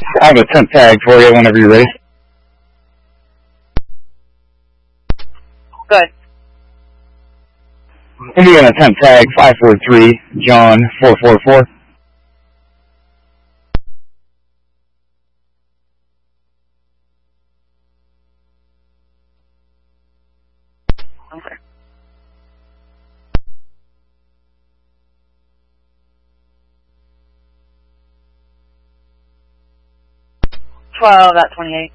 I have a temp tag for you whenever you're ready. Good. Indiana temp tag 543 John 444. Okay. 12 at 28.